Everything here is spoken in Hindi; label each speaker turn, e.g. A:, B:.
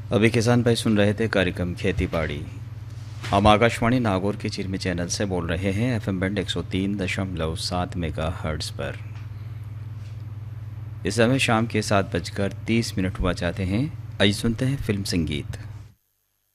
A: अभी किसान भाई सुन रहे थे कार्यक्रम खेती बाड़ी। हम आकाशवाणी नागौर के चिरमी चैनल से बोल रहे हैं एफएम बैंड 103.7 मेगाहर्ट्ज़ पर। इस समय शाम के 7:30 हुआ चाहते हैं। आइए सुनते हैं फिल्म संगीत।